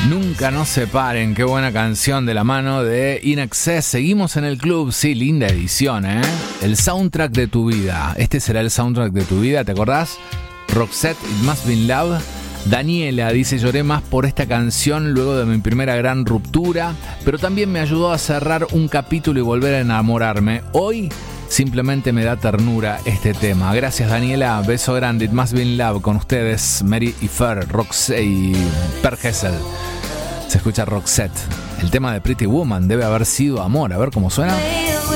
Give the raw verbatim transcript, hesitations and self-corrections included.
Nunca nos separen, qué buena canción de la mano de In Excess. Seguimos en el club, sí, linda edición, ¿eh? El soundtrack de tu vida. Este será el soundtrack de tu vida, ¿te acordás? Roxette, It Must Be Love. Daniela dice, lloré más por esta canción luego de mi primera gran ruptura, pero también me ayudó a cerrar un capítulo y volver a enamorarme. Hoy simplemente me da ternura este tema. Gracias, Daniela, beso grande. It Must Be Love con ustedes, Mary y Fer, Roxette y Per Gessel. Se escucha Roxette. El tema de Pretty Woman debe haber sido amor. A ver cómo suena.